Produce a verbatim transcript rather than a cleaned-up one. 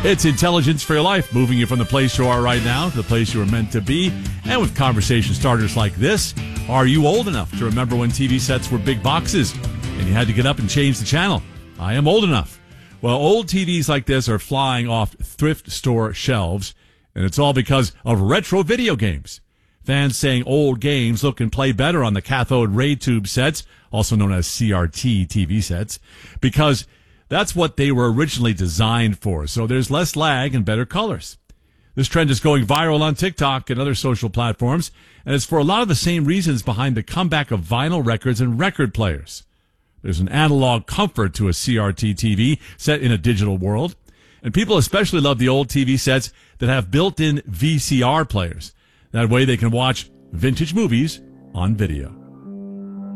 It's intelligence for your life, moving you from the place you are right now to the place you were meant to be. And with conversation starters like this, are you old enough to remember when T V sets were big boxes and you had to get up and change the channel? I am old enough. Well, old T Vs like this are flying off thrift store shelves, and it's all because of retro video games. Fans saying old games look and play better on the cathode ray tube sets, also known as C R T T V sets, because that's what they were originally designed for. So there's less lag and better colors. This trend is going viral on TikTok and other social platforms, and it's for a lot of the same reasons behind the comeback of vinyl records and record players. There's an analog comfort to a C R T T V set in a digital world, and people especially love the old T V sets that have built-in V C R players. That way they can watch vintage movies on video.